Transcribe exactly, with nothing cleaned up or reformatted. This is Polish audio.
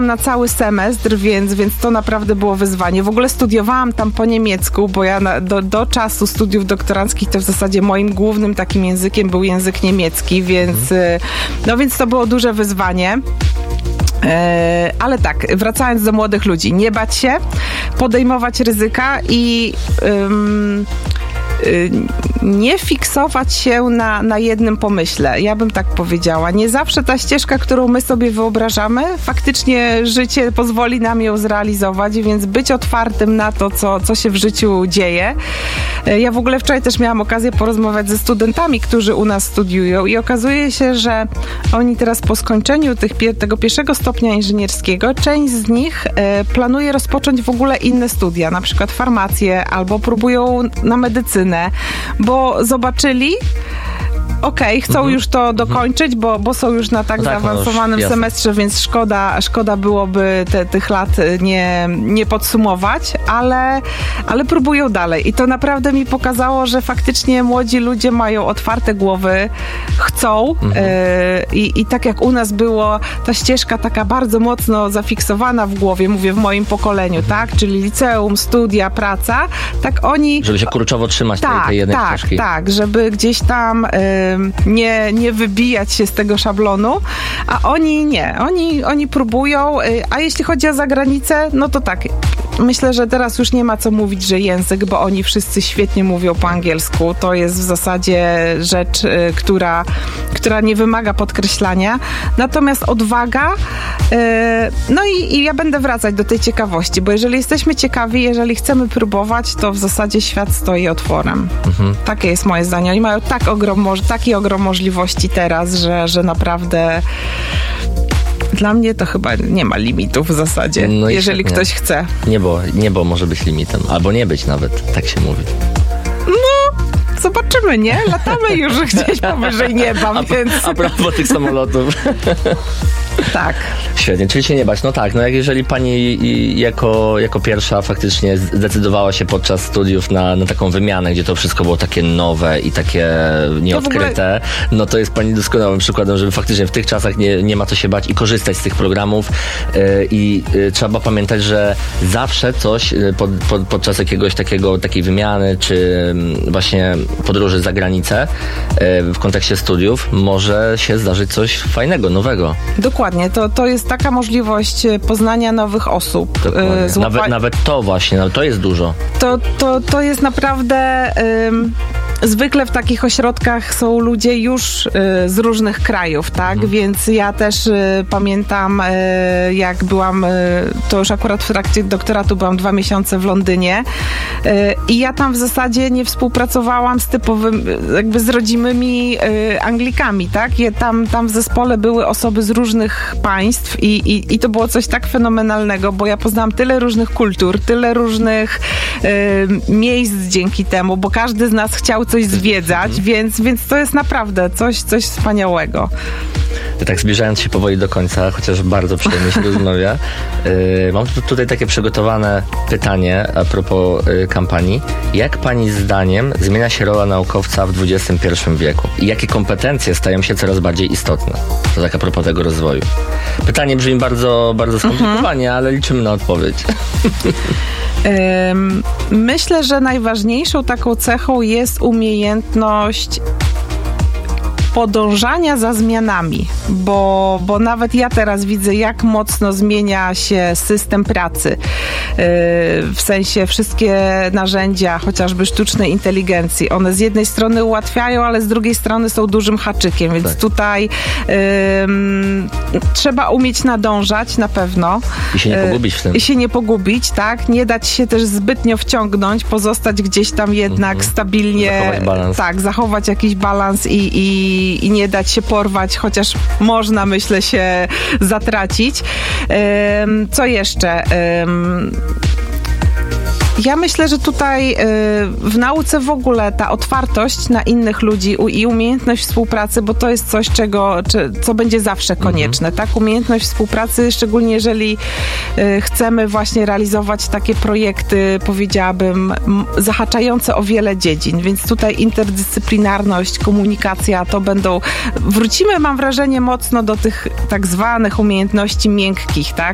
na cały semestr, więc, więc to naprawdę było wyzwanie. W ogóle studiowałam tam po niemiecku, bo ja na, do, do czasu studiów doktoranckich to w zasadzie moim głównym takim językiem był język niemiecki, więc, no więc to było duże wyzwanie. E, ale tak, wracając do młodych ludzi, nie bać się, podejmować ryzyka i ym, y, nie fiksować się na, na jednym pomyśle. Ja bym tak powiedziała. Nie zawsze ta ścieżka, którą my sobie wyobrażamy, faktycznie życie pozwoli nam ją zrealizować, więc być otwartym na to, co, co się w życiu dzieje. Ja w ogóle wczoraj też miałam okazję porozmawiać ze studentami, którzy u nas studiują i okazuje się, że oni teraz po skończeniu tych, tego pierwszego stopnia inżynierskiego, część z nich e, planuje rozpocząć w ogóle inne studia, na przykład farmację albo próbują na medycynę, bo zobaczyli, okej, okay, chcą mhm. już to dokończyć, bo, bo są już na tak, no tak zaawansowanym no już, semestrze, więc szkoda, szkoda byłoby te, tych lat nie, nie podsumować, ale, ale próbują dalej. I to naprawdę mi pokazało, że faktycznie młodzi ludzie mają otwarte głowy, chcą mhm. y, i, i tak jak u nas było, ta ścieżka taka bardzo mocno zafiksowana w głowie, mówię w moim pokoleniu, mhm. tak? Czyli liceum, studia, praca, tak oni... Żeby się kurczowo trzymać tak, tej, tej jednej tak, ścieżki. Tak, tak, żeby gdzieś tam... Y, Nie, nie wybijać się z tego szablonu, a oni nie. Oni, oni próbują, a jeśli chodzi o zagranicę, no to tak, myślę, że teraz już nie ma co mówić, że język, bo oni wszyscy świetnie mówią po angielsku. To jest w zasadzie rzecz, która, która nie wymaga podkreślania. Natomiast odwaga, no i, i ja będę wracać do tej ciekawości, bo jeżeli jesteśmy ciekawi, jeżeli chcemy próbować, to w zasadzie świat stoi otworem. Mhm. Takie jest moje zdanie. Oni mają tak ogrom, taki ogrom możliwości teraz, że, że naprawdę dla mnie to chyba nie ma limitów w zasadzie, no jeżeli ktoś chce. Niebo, niebo może być limitem, albo nie być nawet, tak się mówi. No, zobaczymy, nie? Latamy już gdzieś powyżej nieba, a, więc... A propos tych samolotów. Tak. Świetnie, czyli się nie bać. No tak, no jak jeżeli pani jako, jako pierwsza faktycznie zdecydowała się podczas studiów na, na taką wymianę, gdzie to wszystko było takie nowe i takie nieodkryte, ogóle... no to jest pani doskonałym przykładem, żeby faktycznie w tych czasach nie, nie ma co się bać i korzystać z tych programów yy, i yy, trzeba pamiętać, że zawsze coś yy, pod, pod, podczas jakiegoś takiego, takiej wymiany, czy yy, właśnie podróży za granicę yy, w kontekście studiów może się zdarzyć coś fajnego, nowego. Dokładnie, to, to jest taka możliwość poznania nowych osób. Złapa... Nawet, nawet to właśnie, no, to jest dużo. To, to, to jest naprawdę... Ym... Zwykle w takich ośrodkach są ludzie już y, z różnych krajów, tak? Mhm. Więc ja też y, pamiętam, y, jak byłam, y, to już akurat w trakcie doktoratu byłam dwa miesiące w Londynie y, i ja tam w zasadzie nie współpracowałam z typowym, jakby z rodzimymi y, Anglikami, tak? Je, tam, tam w zespole były osoby z różnych państw i, i, i to było coś tak fenomenalnego, bo ja poznałam tyle różnych kultur, tyle różnych y, miejsc dzięki temu, bo każdy z nas chciał coś zwiedzać, mhm. więc, więc to jest naprawdę coś, coś wspaniałego. Tak zbliżając się powoli do końca, chociaż bardzo przyjemnie się rozmawia, yy, mam tu, tutaj takie przygotowane pytanie a propos yy, kampanii. Jak pani zdaniem zmienia się rola naukowca w dwudziestym pierwszym wieku? I jakie kompetencje stają się coraz bardziej istotne? To tak a propos tego rozwoju. Pytanie brzmi bardzo, bardzo skomplikowanie, mhm. ale liczymy na odpowiedź. Myślę, że najważniejszą taką cechą jest umiejętność podążania za zmianami, bo, bo nawet ja teraz widzę, jak mocno zmienia się system pracy. Yy, w sensie wszystkie narzędzia, chociażby sztucznej inteligencji, one z jednej strony ułatwiają, ale z drugiej strony są dużym haczykiem, więc tak. tutaj yy, trzeba umieć nadążać na pewno. I się nie pogubić w tym. I się nie pogubić, tak? Nie dać się też zbytnio wciągnąć, pozostać gdzieś tam jednak mhm. stabilnie. Zachować balans. Tak, zachować jakiś balans i, i i nie dać się porwać, chociaż można, myślę, się zatracić. Co jeszcze? Ja myślę, że tutaj w nauce w ogóle ta otwartość na innych ludzi i umiejętność współpracy, bo to jest coś, czego, co będzie zawsze konieczne, mhm. tak? Umiejętność współpracy, szczególnie jeżeli chcemy właśnie realizować takie projekty, powiedziałabym, zahaczające o wiele dziedzin, więc tutaj interdyscyplinarność, komunikacja, to będą, wrócimy, mam wrażenie, mocno do tych tak zwanych umiejętności miękkich, tak?